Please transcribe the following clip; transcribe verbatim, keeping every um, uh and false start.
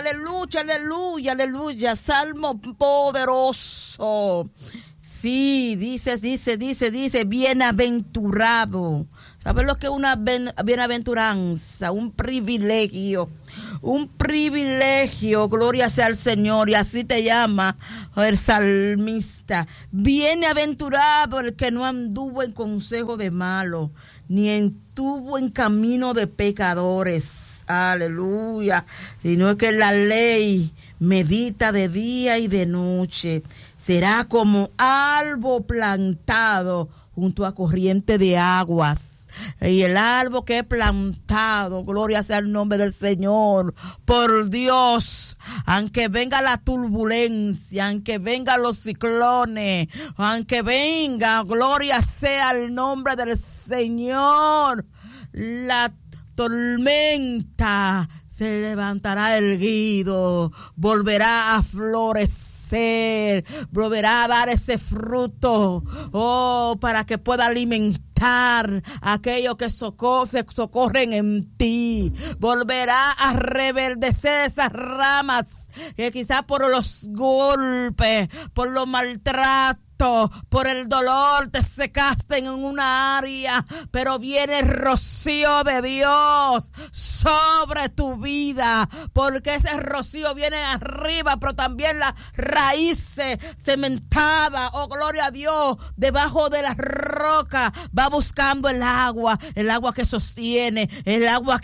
aleluya, aleluya, aleluya. Salmo poderoso. Sí, dice, dice, dice, dice, bienaventurado. ¿Sabes lo que es una bienaventuranza? Un privilegio. Un privilegio, gloria sea al Señor, y así te llama el salmista. Bienaventurado el que no anduvo en consejo de malos, ni estuvo en camino de pecadores. Aleluya. Sino es que la ley medita de día y de noche. Será como árbol plantado junto a corriente de aguas. Y el árbol que he plantado, gloria sea el nombre del Señor, por Dios, aunque venga la turbulencia, aunque vengan los ciclones, aunque venga, gloria sea el nombre del Señor, la tormenta, se levantará erguido, volverá a florecer, volverá a dar ese fruto, oh, para que pueda alimentar a aquellos que socor- se socorren en ti. Volverá a reverdecer esas ramas que quizás por los golpes, por los maltratos, por el dolor te secaste en una área, pero viene el rocío de Dios sobre tu vida, porque ese rocío viene arriba, pero también las raíces cementadas, oh gloria a Dios, debajo de las rocas va buscando el agua, el agua que sostiene, el agua